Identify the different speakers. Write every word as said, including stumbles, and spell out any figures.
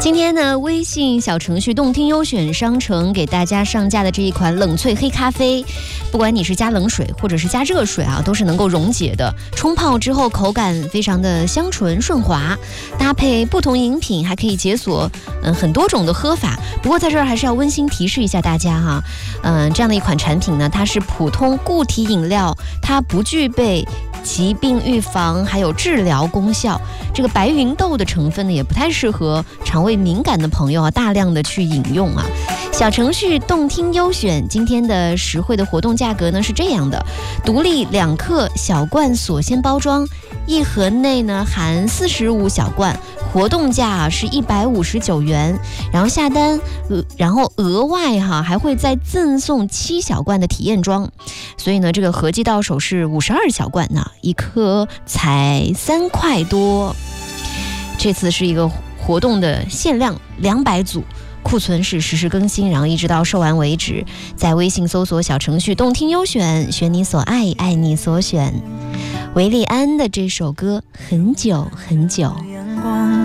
Speaker 1: 今天呢，微信小程序动听优选商城给大家上架的这一款冷萃黑咖啡，不管你是加冷水或者是加热水啊，都是能够溶解的。冲泡之后口感非常的香醇顺滑，搭配不同饮品还可以解锁嗯很多种的喝法。不过在这儿还是要温馨提示一下大家哈，嗯这样的一款产品呢，它是普通固体饮料，它不具备疾病预防还有治疗功效。这个白芸豆的成分呢，也不太适合肠胃敏感的朋友啊，大量的去饮用啊。小程序动听优选今天的实惠的活动价格呢是这样的：独立两克小罐锁鲜包装，一盒内呢含四十五小罐，活动价啊是一百五十九元。然后下单，呃，然后额外哈、啊、还会再赠送七小罐的体验装，所以呢这个合计到手是五十二小罐呢，一颗才三块多。这次是一个活动的限量两百组。库存是实时更新，然后一直到售完为止。在微信搜索小程序动听优选，选你所爱，爱你所选。韦礼安的这首歌很久很久。